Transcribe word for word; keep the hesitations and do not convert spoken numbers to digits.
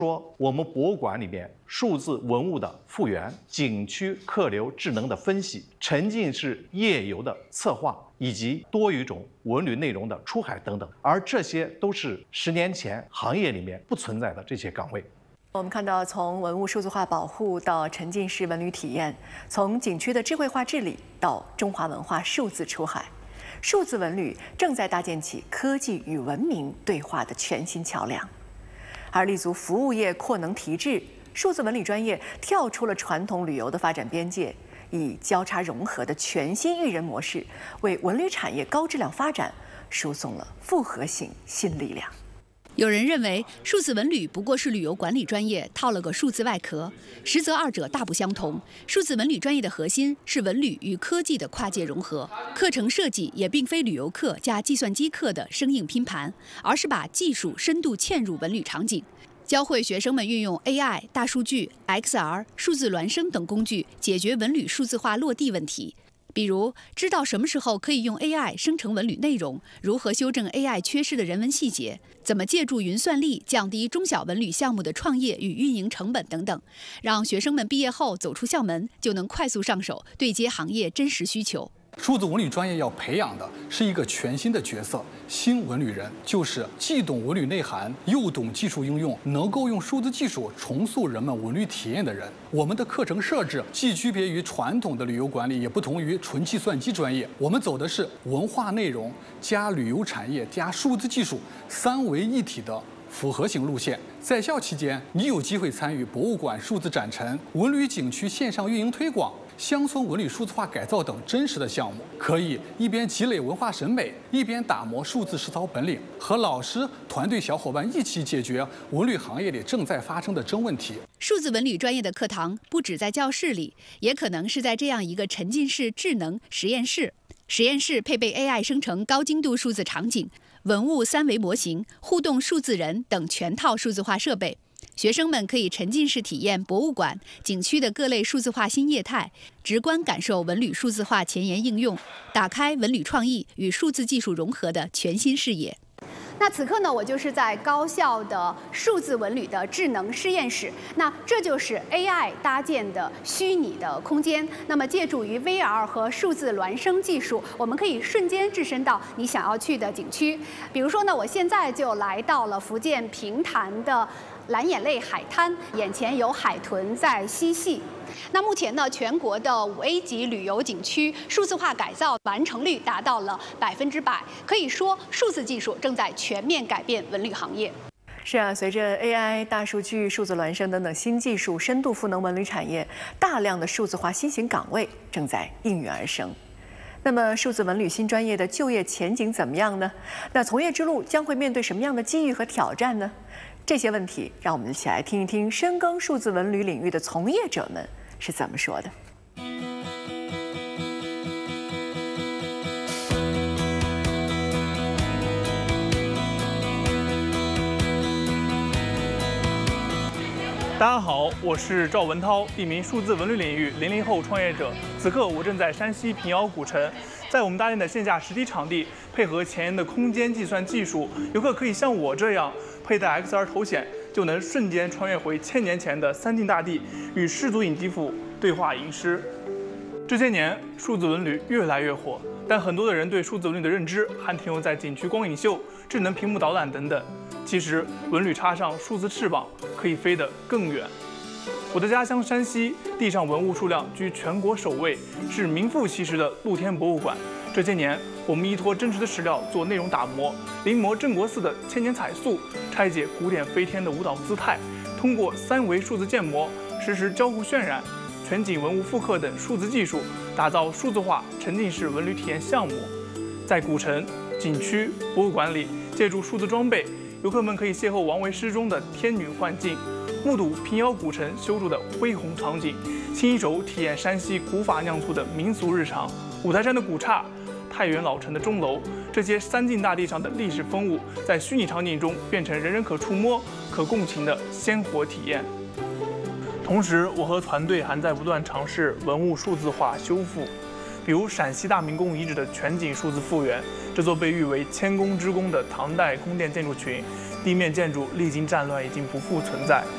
说，我们博物馆里面数字文物的复原、景区客流智能的分析、沉浸式夜游的策划，以及多语种文旅内容的出海等等，而这些都是十年前行业里面不存在的这些岗位。 我们看到，从文物数字化保护到沉浸式文旅体验，从景区的智慧化治理到中华文化数字出海，数字文旅正在搭建起科技与文明对话的全新桥梁。而立足服务业扩能提质，数字文旅专业跳出了传统旅游的发展边界，以交叉融合的全新育人模式，为文旅产业高质量发展输送了复合型新力量。 有人认为数字文旅不过是旅游管理专业套了个数字外壳，实则二者大不相同。数字文旅专业的核心是文旅与科技的跨界融合，课程设计也并非旅游课加计算机课的生硬拼盘，而是把技术深度嵌入文旅场景，教会学生们运用 A I、大数据、X R、数字孪生等工具解决文旅数字化落地问题。比如，知道什么时候可以用 A I 生成文旅内容，如何修正 A I 缺失的人文细节，怎么借助云算力降低中小文旅项目的创业与运营成本等等，让学生们毕业后走出校门就能快速上手，对接行业真实需求。 数字文旅专业要培养的是一个全新的角色，新文旅人，就是既懂文旅内涵，又懂技术应用，能够用数字技术重塑人们文旅体验的人。我们的课程设置既区别于传统的旅游管理，也不同于纯计算机专业。我们走的是文化内容加旅游产业加数字技术三维一体的复合型路线。在校期间，你有机会参与博物馆数字展陈、文旅景区线上运营推广、乡村文旅数字化改造等真实的项目，可以一边积累文化审美，一边打磨数字实操本领，和老师团队小伙伴一起解决文旅行业里正在发生的真问题。 数字文旅专业的课堂不只在教室里，也可能是在这样一个沉浸式智能实验室。实验室配备 A I 生成高精度数字场景、文物三维模型、互动数字人等全套数字化设备。学生们可以沉浸式体验博物馆、景区的各类数字化新业态，直观感受文旅数字化前沿应用，打开文旅创意与数字技术融合的全新视野。 那此刻呢，我就是在高校的数字文旅的智能实验室。那这就是 A I 搭建的虚拟的空间。那么借助于 V R 和数字孪生技术，我们可以瞬间置身到你想要去的景区。比如说呢，我现在就来到了福建平潭的蓝眼泪海滩，眼前有海豚在嬉戏。那目前呢，全国的五 A 级旅游景区数字化改造完成率达到了百分之百，可以说数字技术正在全面改变文旅行业。 是啊，随着 A I、大数据、数字孪生等等新技术深度赋能文旅产业，大量的数字化新型岗位正在应运而生。那么，数字文旅新专业的就业前景怎么样呢？那从业之路将会面对什么样的机遇和挑战呢？这些问题，让我们一起来听一听深耕数字文旅领域的从业者们是怎么说的。 大家好，我是赵文涛，一名数字文旅领域零零后创业者。此刻我正在山西平遥古城，在我们搭建的线下实体场地，配合前沿的空间计算技术，游客可以像我这样佩戴 X R 头显，就能瞬间穿越回千年前的三晋大地，与世祖影吉甫对话吟诗。这些年，数字文旅越来越火，但很多的人对数字文旅的认知还停留在景区光影秀、智能屏幕导览等等。其实，文旅插上数字翅膀，可以飞得更远。我的家乡山西，地上文物数量居全国首位，是名副其实的露天博物馆。这些年，我们依托真实的史料做内容打磨，临摹镇国寺的千年彩塑，拆解古典飞天的舞蹈姿态，通过三维数字建模实时交互渲染、全景文物复刻等数字技术，打造数字化沉浸式文旅体验项目。在古城、景区、博物馆里，借助数字装备，游客们可以邂逅王维诗中的天女幻境，目睹平遥古城修筑的恢宏场景，亲手体验山西古法酿醋的民俗日常。五台山的古刹、太原老城的钟楼，这些三晋大地上的历史风物，在虚拟场景中变成人人可触摸、可共情的鲜活体验。同时，我和团队还在不断尝试文物数字化修复，比如陕西大明宫遗址的全景数字复原。这座被誉为千工之宫的唐代宫殿建筑群，地面建筑历经战乱已经不复存在。